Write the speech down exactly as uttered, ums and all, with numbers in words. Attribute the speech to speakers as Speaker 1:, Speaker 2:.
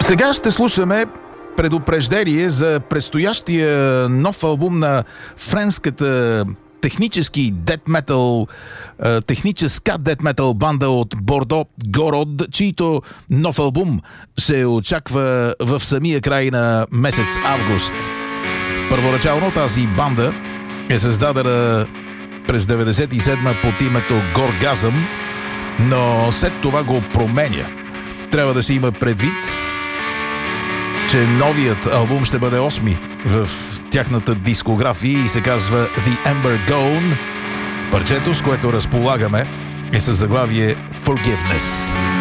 Speaker 1: Сега ще слушаме предупреждение за предстоящия нов албум на френската технически дет метал, техническа дет метал банда от Бордо Город, чийто нов албум се очаква в самия край на месец август. Първоначално тази банда е създадена през деветдесет и седма под името Горгазъм, но след това го променя. Трябва да се има предвид, че новият албум ще бъде осми в тяхната дискография и се казва The Ember Gone. Парчето, с което разполагаме, е със заглавие Forgiveness.